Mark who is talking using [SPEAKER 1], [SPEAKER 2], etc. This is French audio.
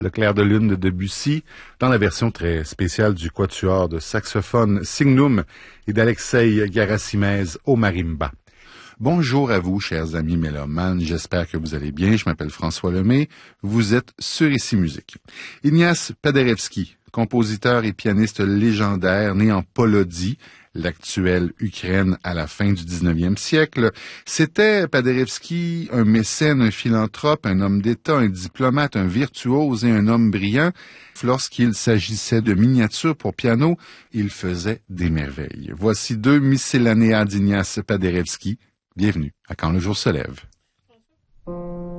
[SPEAKER 1] Le clair de lune de Debussy, dans la version très spéciale du quatuor de saxophone Signum et d'Alexei Gerasimez au marimba. Bonjour à vous, chers amis mélomanes, j'espère que vous allez bien. Je m'appelle François Lemay, vous êtes sur Ici Musique. Ignace Paderewski, compositeur et pianiste légendaire, né en Polodie, l'actuelle Ukraine à la fin du 19e siècle. C'était Paderewski un mécène, un philanthrope, un homme d'État, un diplomate, un virtuose et un homme brillant. Lorsqu'il s'agissait de miniatures pour piano, il faisait des merveilles. Voici deux miscellanea d'Ignace Paderewski. Bienvenue à Quand le jour se lève.